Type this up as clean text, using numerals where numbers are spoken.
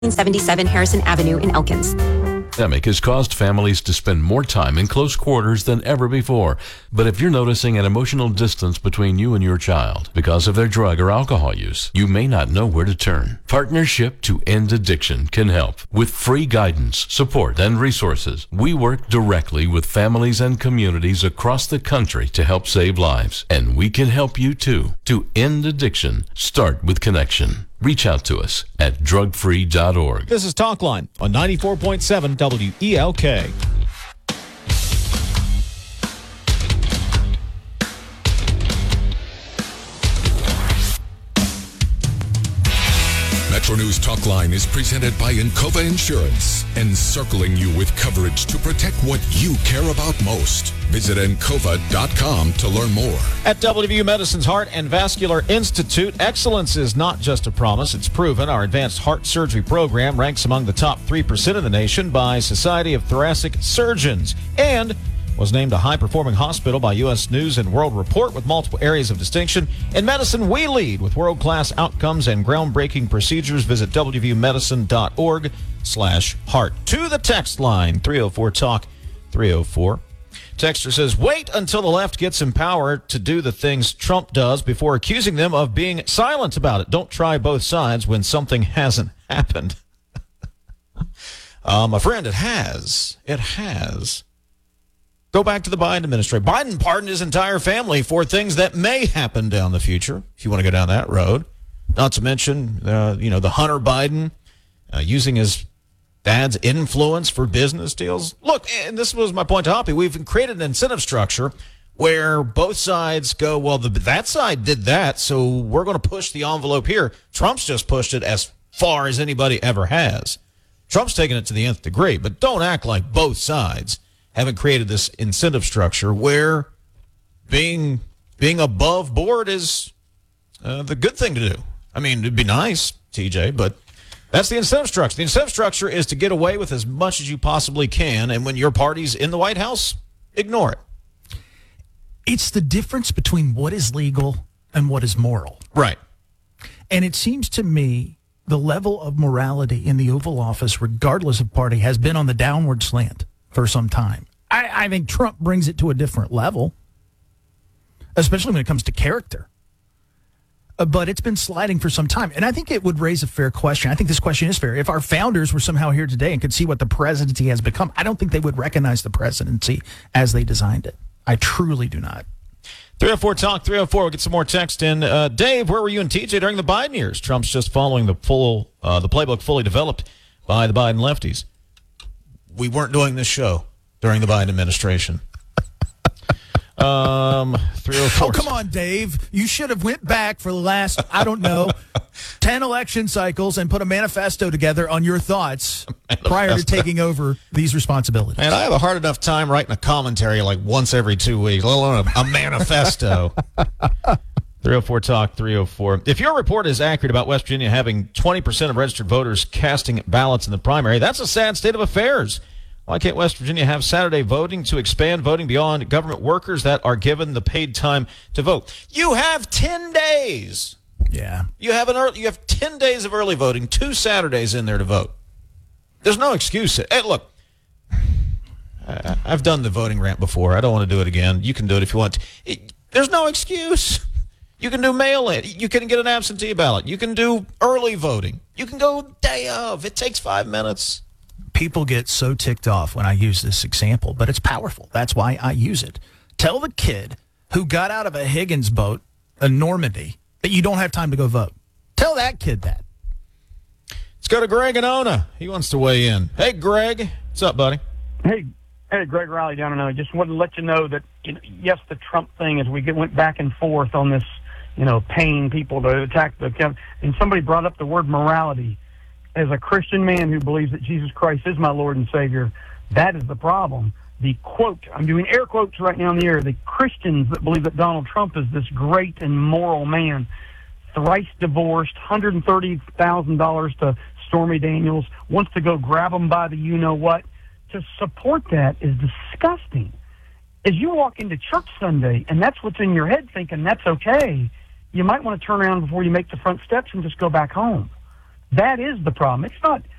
77 Harrison Avenue in Elkins. The pandemic has caused families to spend more time in close quarters than ever before. But if you're noticing an emotional distance between you and your child because of their drug or alcohol use, you may not know where to turn. Partnership to End Addiction can help. With free guidance, support, and resources, we work directly with families and communities across the country to help save lives. And we can help you too. To end addiction, start with connection. Reach out to us at drugfree.org. This is Talkline on 94.7 WELK. Metro News Talkline is presented by Encova Insurance, encircling you with coverage to protect what you care about most. Visit Encova.com to learn more. At WVU Medicine's Heart and Vascular Institute, excellence is not just a promise, it's proven. Our advanced heart surgery program ranks among the top 3% of the nation by Society of Thoracic Surgeons and was named a high-performing hospital by U.S. News and World Report with multiple areas of distinction. In medicine, we lead with world-class outcomes and groundbreaking procedures. Visit wvumedicine.org/heart. To the text line, 304-TALK-304. Texter says, wait until the left gets in power to do the things Trump does before accusing them of being silent about it. Don't try both sides when something hasn't happened. My friend, it has. It has. Go back to the Biden administration. Biden pardoned his entire family for things that may happen down the future, if you want to go down that road. Not to mention, the Hunter Biden using his dad's influence for business deals. Look, and this was my point to Hoppy, we've created an incentive structure where both sides go, well, that side did that, so we're going to push the envelope here. Trump's just pushed it as far as anybody ever has. Trump's taken it to the nth degree, but don't act like both sides haven't created this incentive structure where being above board is the good thing to do. I mean, it'd be nice, TJ, but that's the incentive structure. The incentive structure is to get away with as much as you possibly can, and when your party's in the White House, ignore it. It's the difference between what is legal and what is moral. Right. And it seems to me the level of morality in the Oval Office, regardless of party, has been on the downward slant for some time. I think Trump brings it to a different level, especially when it comes to character. But it's been sliding for some time. And I think it would raise a fair question. I think this question is fair. If our founders were somehow here today and could see what the presidency has become, I don't think they would recognize the presidency as they designed it. I truly do not. 304-TALK, 304. We'll get some more text in. Dave, where were you and TJ during the Biden years? Trump's just following the playbook fully developed by the Biden lefties. We weren't doing this show during the Biden administration. 304. Oh, come on, Dave. You should have went back for the last, 10 election cycles and put a manifesto together on your thoughts prior to taking over these responsibilities. Man, I have a hard enough time writing a commentary like once every 2 weeks, let alone a manifesto. 304-TALK, 304. If your report is accurate about West Virginia having 20% of registered voters casting ballots in the primary, that's a sad state of affairs. Why can't West Virginia have Saturday voting to expand voting beyond government workers that are given the paid time to vote? You have 10 days. Yeah. You have 10 days of early voting, 2 Saturdays in there to vote. There's no excuse. Hey, look, I've done the voting rant before. I don't want to do it again. You can do it if you want. There's no excuse. You can do mail-in. You can get an absentee ballot. You can do early voting. You can go day of. It takes 5 minutes. People get so ticked off when I use this example, but it's powerful. That's why I use it. Tell the kid who got out of a Higgins boat in Normandy that you don't have time to go vote. Tell that kid that. Let's go to Greg and Ona. He wants to weigh in. Hey, Greg. What's up, buddy? Hey, Greg Riley down in Illinois. Just wanted to let you know that, yes, the Trump thing, as we went back and forth on this, paying people to attack and somebody brought up the word morality. As a Christian man who believes that Jesus Christ is my Lord and Savior, that is the problem. The quote, I'm doing air quotes right now in the air, the Christians that believe that Donald Trump is this great and moral man, thrice divorced, $130,000 to Stormy Daniels, wants to go grab him by the you-know-what. To support that is disgusting. As you walk into church Sunday, and that's what's in your head thinking that's okay, you might want to turn around before you make the front steps and just go back home. That is the problem. It's not